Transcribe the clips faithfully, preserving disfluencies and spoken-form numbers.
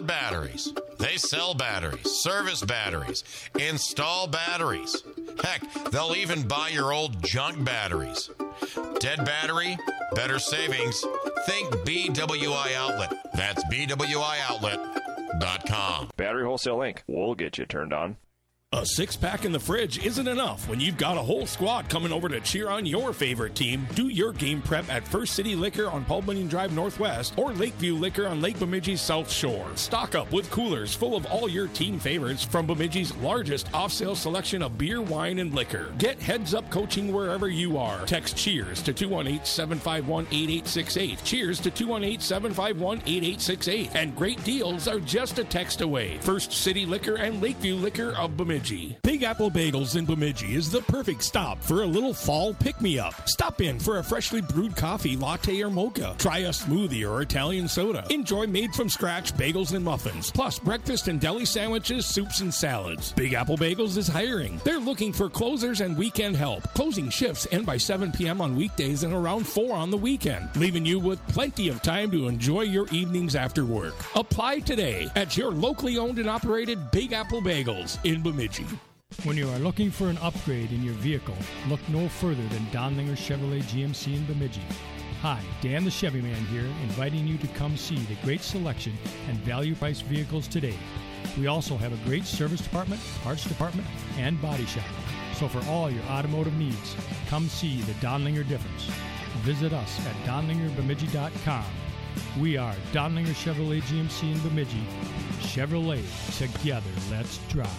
batteries. They sell batteries, service batteries, install batteries. Heck, they'll even buy your old junk batteries. Dead battery, better savings. Think B W I Outlet. That's B W I outlet dot com. Battery Wholesale Incorporated. We'll get you turned on. A six-pack in the fridge isn't enough when you've got a whole squad coming over to cheer on your favorite team. Do your game prep at First City Liquor on Paul Bunyan Drive Northwest or Lakeview Liquor on Lake Bemidji's South Shore. Stock up with coolers full of all your team favorites from Bemidji's largest off-sale selection of beer, wine, and liquor. Get heads-up coaching wherever you are. Text CHEERS to two one eight, seven five one, eight eight six eight. CHEERS to two one eight, seven five one, eight eight six eight. And great deals are just a text away. First City Liquor and Lakeview Liquor of Bemidji. Big Apple Bagels in Bemidji is the perfect stop for a little fall pick-me-up. Stop in for a freshly brewed coffee, latte, or mocha. Try a smoothie or Italian soda. Enjoy made-from-scratch bagels and muffins, plus breakfast and deli sandwiches, soups, and salads. Big Apple Bagels is hiring. They're looking for closers and weekend help. Closing shifts end by seven p.m. on weekdays and around four on the weekend, leaving you with plenty of time to enjoy your evenings after work. Apply today at your locally owned and operated Big Apple Bagels in Bemidji. When you are looking for an upgrade in your vehicle, look no further than Donlinger Chevrolet G M C in Bemidji. Hi, Dan the Chevy Man here, inviting you to come see the great selection and value-priced vehicles today. We also have a great service department, parts department, and body shop. So for all your automotive needs, come see the Donlinger difference. Visit us at donlinger bemidji dot com. We are Donlinger Chevrolet G M C in Bemidji. Chevrolet, together, let's drive.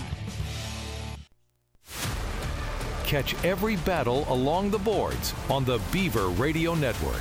Catch every battle along the boards on the Beaver Radio Network.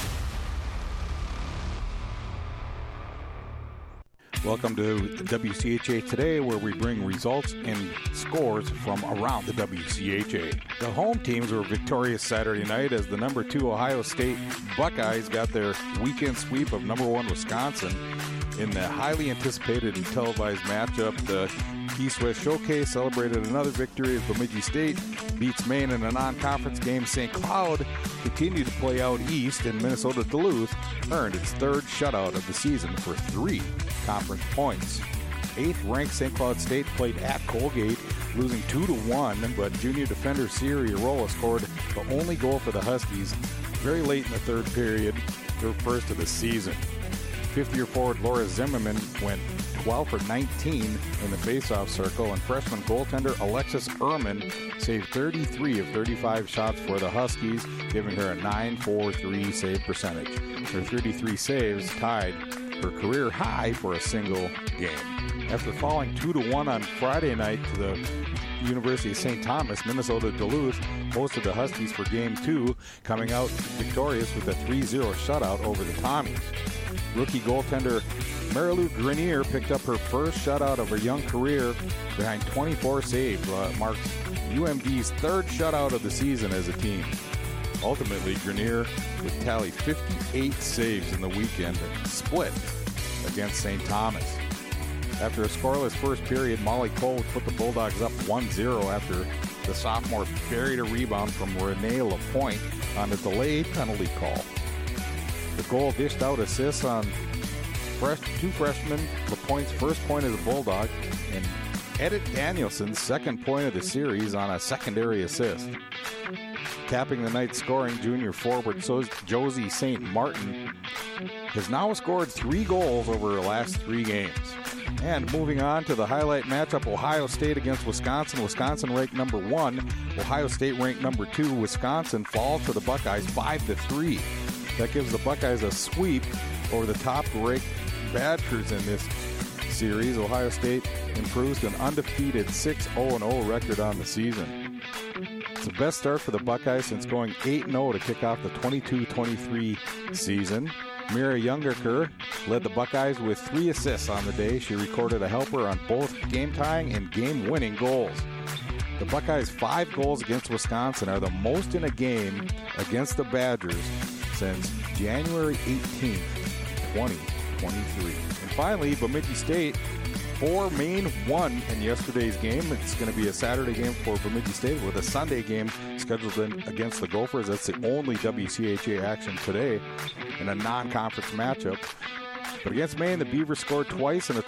Welcome to W C H A Today, where we bring results and scores from around the W C H A. The home teams were victorious Saturday night as the number two Ohio State Buckeyes got their weekend sweep of number one Wisconsin. In the highly anticipated and televised matchup, the East-West Showcase celebrated another victory as Bemidji State beats Maine in a non-conference game. Saint Cloud continued to play out east, and Minnesota Duluth earned its third shutout of the season for three conference points. Eighth-ranked Saint Cloud State played at Colgate, losing two to one, but junior defender Siri Arola scored the only goal for the Huskies very late in the third period, their first of the season. Fifth-year forward Laura Zimmerman went twelve for nineteen in the faceoff circle, and freshman goaltender Alexis Ehrman saved thirty-three of thirty-five shots for the Huskies, giving her a nine four three save percentage. Her thirty-three saves tied her career high for a single game. After falling two to one on Friday night to the University of Saint Thomas, Minnesota Duluth hosted the Huskies for game two, coming out victorious with a three zero shutout over the Tommies. Rookie goaltender Marilou Grenier picked up her first shutout of her young career behind twenty-four saves. Uh, marks U M D's third shutout of the season as a team. Ultimately, Grenier would tally fifty-eight saves in the weekend and split against Saint Thomas. After a scoreless first period, Molly Cole put the Bulldogs up one zero after the sophomore buried a rebound from Renee Lapointe on a delayed penalty call. The goal dished out assists on fresh, two freshmen, Lapointe's first point as a Bulldog, and Edith Danielson's second point of the series on a secondary assist. Capping the night scoring, junior forward Josie Saint Martin has now scored three goals over her last three games. And moving on to the highlight matchup, Ohio State against Wisconsin. Wisconsin ranked number one. Ohio State ranked number two. Wisconsin falls to the Buckeyes five to three. That gives the Buckeyes a sweep over the top-ranked Badgers in this series. Ohio State improves to an undefeated six oh oh record on the season. It's the best start for the Buckeyes since going eight and oh to kick off the twenty-two twenty-three season. Mira Youngerker led the Buckeyes with three assists on the day. She recorded a helper on both game-tying and game-winning goals. The Buckeyes' five goals against Wisconsin are the most in a game against the Badgers since January eighteenth, twenty twenty-three. And finally, Bemidji State, four Maine one in yesterday's game. It's going to be a Saturday game for Bemidji State with a Sunday game scheduled in against the Gophers. That's the only W C H A action today in a non-conference matchup. But against Maine, the Beavers scored twice in a